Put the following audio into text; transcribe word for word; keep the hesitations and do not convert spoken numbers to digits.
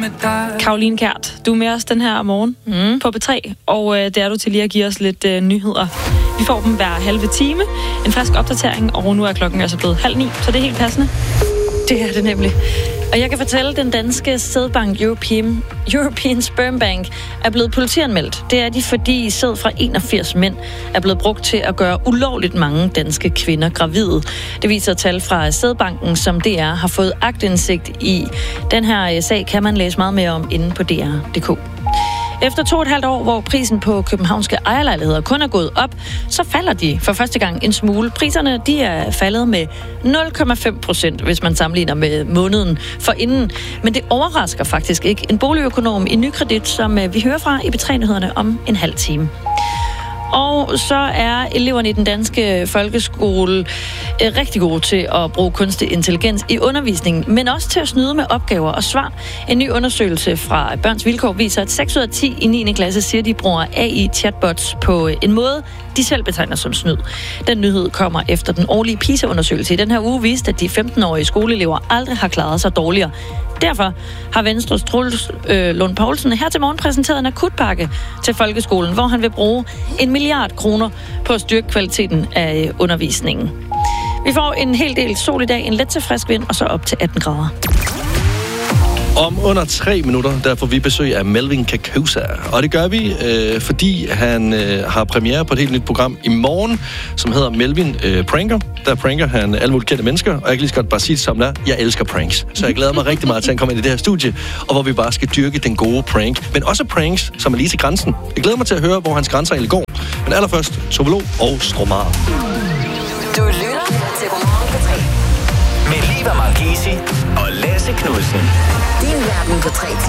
med dig. Caroline Kjært, du er med os den her morgen mm. på B tre, og øh, det er du til lige at give os lidt øh, nyheder. Vi får dem hver halve time, en frisk opdatering, og nu er klokken altså blevet halv ni, så det er helt passende. Det er det nemlig. Og jeg kan fortælle, at den danske sædbank European, European Sperm Bank er blevet politianmeldt. Det er de, fordi sæd fra enogfirs mænd er blevet brugt til at gøre ulovligt mange danske kvinder gravide. Det viser tal fra sædbanken, som D R har fået aktindsigt i. Den her sag kan man læse meget mere om inde på D R punktum d k. Efter to og et halvt år, hvor prisen på københavnske ejerlejligheder kun er gået op, så falder de for første gang en smule. Priserne de er faldet med nul komma fem procent, hvis man sammenligner med måneden forinden. Men det overrasker faktisk ikke en boligøkonom i Nykredit, som vi hører fra i B tre-nyhederne om en halv time. Og så er eleverne i den danske folkeskole eh, rigtig gode til at bruge kunstig intelligens i undervisningen, men også til at snyde med opgaver og svar. En ny undersøgelse fra Børns Vilkår viser, at seks ud af ti i niende klasse siger, at de bruger A I-chatbots på en måde, de selv betegner som snyd. Den nyhed kommer efter den årlige PISA-undersøgelse. I den her uge viste, at de femten-årige skoleelever aldrig har klaret sig dårligere. Derfor har Venstres Troels øh, Lund Poulsen her til morgen præsenteret en akutpakke til folkeskolen, hvor han vil bruge en milliard kroner på at styrke kvaliteten af øh, undervisningen. Vi får en hel del sol i dag, en let til frisk vind, og så op til atten grader. Om under tre minutter, der får vi besøg af Melvin Kakusa. Og det gør vi, øh, fordi han øh, har premiere på et helt nyt program i morgen, som hedder Melvin øh, Pranker. Der pranker han alle mulige kendte mennesker, og jeg kan lige så godt bare sige det som det er. Jeg elsker pranks. Så jeg glæder mig rigtig meget til, at han kommer ind i det her studie, og hvor vi bare skal dyrke den gode prank. Men også pranks, som er lige til grænsen. Jeg glæder mig til at høre, hvor hans grænser egentlig går. Men allerførst, Tovolo og Stromar. Du lytter til Godmorgen på tre. Med Liva Marchesi og Lasse Knudsen. Din verden på tre.